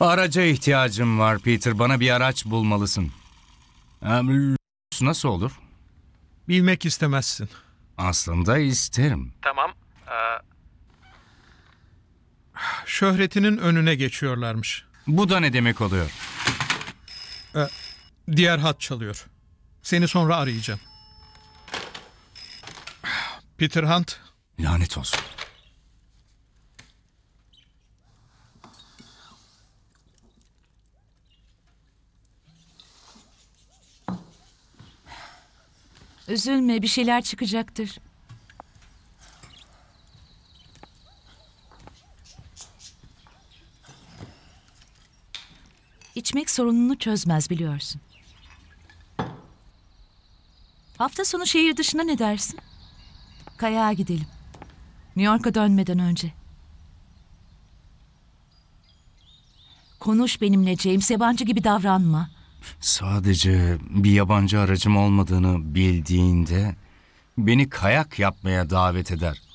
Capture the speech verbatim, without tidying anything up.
Araca ihtiyacım var Peter. Bana bir araç bulmalısın. Em, Nasıl olur? Bilmek istemezsin. Aslında isterim. Tamam. Ee... Şöhretinin önüne geçiyorlarmış. Bu da ne demek oluyor? Ee, diğer hat çalıyor. Seni sonra arayacağım. Peter Hunt. Lanet olsun. Üzülme, bir şeyler çıkacaktır. İçmek sorununu çözmez biliyorsun. Hafta sonu şehir dışına ne dersin? Kayağa gidelim. New York'a dönmeden önce. Konuş benimle James, yabancı gibi davranma. Sadece bir yabancı aracım olmadığını bildiğinde beni kayak yapmaya davet eder.